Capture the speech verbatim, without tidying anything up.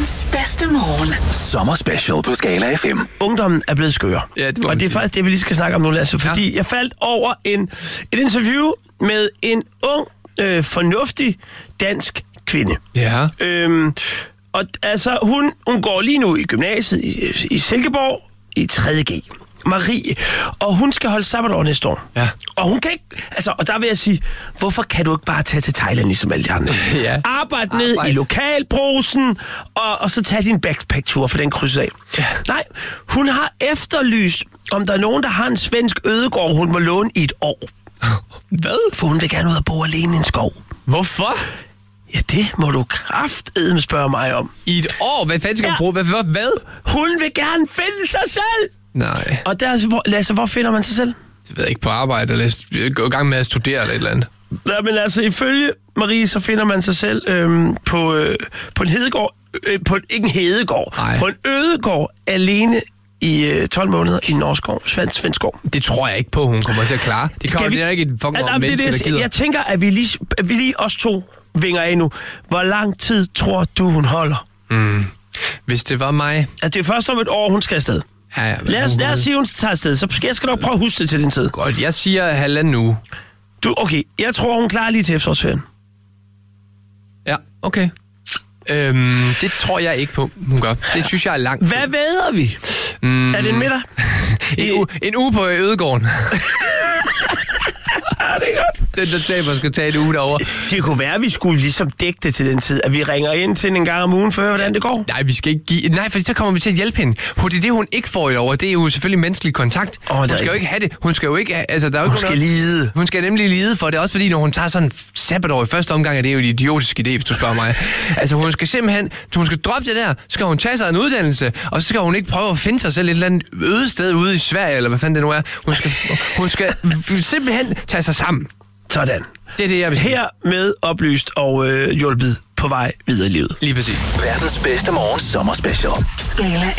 Verdens bedste morgen. Sommerspecial på Skala F M. Ungdommen er blevet skør. Ja, det må og man det er sige. faktisk det, vi lige skal snakke om nu, Lasse. Fordi ja. jeg faldt over en, et interview med en ung, øh, fornuftig dansk kvinde. Ja. Øhm, og altså, hun, hun går lige nu i gymnasiet i, i Silkeborg i tredje G. Marie. Og hun skal holde sabbatår næste år. Ja. Og hun kan ikke... Altså, og der vil jeg sige, hvorfor kan du ikke bare tage til Thailand ligesom alle de andre? Ja. Arbejde ned Arbejde. i lokalbrusen, og, og så tage din backpack-tur, for den krydser af. Ja. Nej, hun har efterlyst, om der er nogen, der har en svensk ødegård, hun må låne i et år. Hvad? For hun vil gerne ud og bo alene i en skov. Hvorfor? Ja, det må du kraftedeme spørge mig om. I et år? Hvad fanden skal Ja. hun bruge? Hvad, hvad? Hvad? Hun vil gerne finde sig selv! Nej, Og der, hvor, Lasse, hvor finder man sig selv? det ved jeg ikke, på arbejde, eller gå i gang med at studere eller et eller andet. Ja, men altså, ifølge Marie, så finder man sig selv øhm, på, øh, på en hedegård, øh, på en, ikke en hedegård, Nej. på en ødegård alene i øh, tolv måneder i Norskov, svensk, svensk skov. Det tror jeg ikke på, hun kommer til at klare. Det kommer vi- det er ikke et fucking Ja, mange nej, men det er mennesker, det, der gider. jeg tænker, at vi lige, at vi lige os to vinger af nu. Hvor lang tid tror du, hun holder? Mm. Hvis det var mig... Altså, det er først om et år, hun skal afsted. Ja, ja, Lad os, hun- lad os sige, hun tager afsted. Så skal jeg skal nok prøve at huske det til din tid. Godt, jeg siger halvanden uge. Du, okay, jeg tror, hun klarer lige til efterårsferien. Ja, okay. Øhm, det tror jeg ikke på, hun gør. Det synes jeg er langt. Hvad væder vi? Mm, Er det en middag? en, uge, en uge på Ødegården. Ja, det er godt. Den, der taber, skal tage en uge derovre. Det kunne være, at vi skulle ligesom dække det til den tid, at vi ringer ind til en gang om ugen for at høre, hvordan det går. Nej, vi skal ikke give... Nej, for så kommer vi til at hjælpe hende. For det er det, hun ikke får i over. Det er jo selvfølgelig menneskelig kontakt. Åh, Hun det er skal jo ikke have det. Hun skal jo ikke... Altså, der er jo Hun ikke skal noget- lide. Hun skal nemlig lide for det. Også fordi, når hun tager sådan sabbatår i første omgang, er det jo en idiotisk idé, hvis du spørger mig. Altså, hun skal simpelthen... Hun skal droppe det der. Så skal hun tage sig en uddannelse. Og så skal hun ikke prøve at finde sig selv et eller andet øde sted ude i Sverige, eller hvad fanden det nu er. Hun skal, hun skal simpelthen tage sig sammen. Sådan. Det er det, jeg vil sige. Her med oplyst og øh, hjulpet på vej videre i livet. Lige præcis. Verdens bedste morgen sommerspecial. Skala